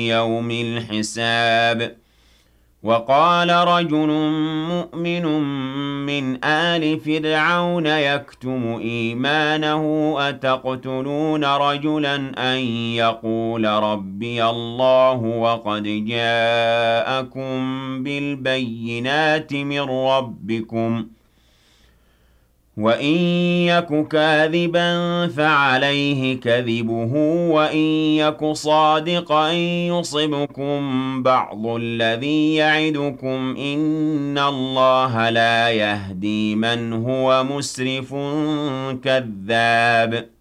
يوم الحساب وقال رجل مؤمن من آل فرعون يكتم إيمانه أتقتلون رجلا أن يقول ربي الله وقد جاءكم بالبينات من ربكم وإن يك كاذبا فعليه كذبه وإن يك صادقا يصبكم بعض الذي يعدكم إن الله لا يهدي من هو مسرف كذاب